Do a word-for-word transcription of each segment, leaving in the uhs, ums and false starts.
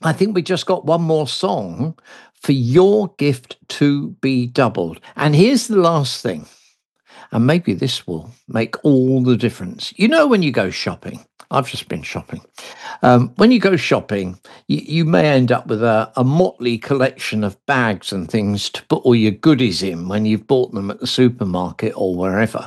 I think we just got one more song for your gift to be doubled. And here's the last thing, and maybe this will make all the difference. You know, when you go shopping, I've just been shopping. Um, when you go shopping, you, you may end up with a, a motley collection of bags and things to put all your goodies in when you've bought them at the supermarket or wherever.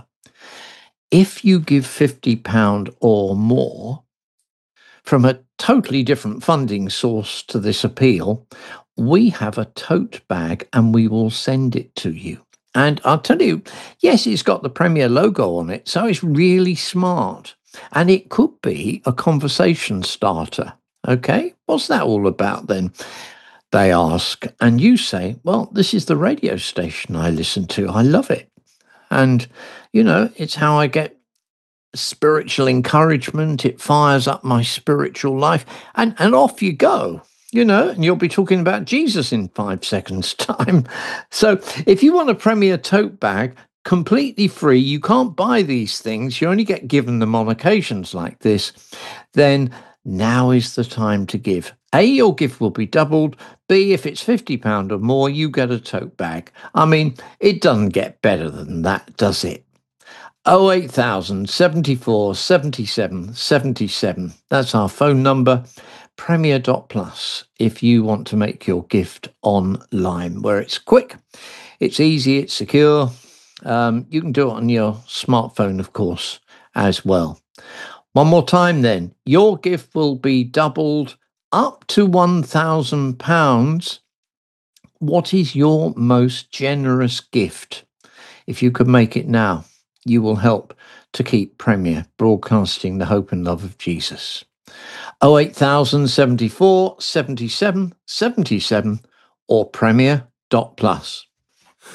If you give fifty pounds or more from a totally different funding source to this appeal, we have a tote bag and we will send it to you. And I'll tell you, yes, it's got the Premier logo on it, so it's really smart. And it could be a conversation starter. Okay, what's that all about then? They ask, and you say, well, this is the radio station I listen to. I love it. And, you know, it's how I get spiritual encouragement. It fires up my spiritual life. And, and off you go. You know, and you'll be talking about Jesus in five seconds' time. So if you want a Premier tote bag, completely free, you can't buy these things, you only get given them on occasions like this, then now is the time to give. A, your gift will be doubled. B, if it's fifty pounds or more, you get a tote bag. I mean, it doesn't get better than that, does it? oh eight thousand, seventy-four, seventy-seven, seventy-seven. That's our phone number. Premier dot plus if you want to make your gift online, where it's quick, it's easy, it's secure. Um, you can do it on your smartphone, of course, as well. One more time then. Your gift will be doubled up to one thousand pounds. What is your most generous gift? If you could make it now, you will help to keep Premier broadcasting the hope and love of Jesus. oh eight thousand, seventy-four, seventy-seven, seventy-seven or Premier dot plus.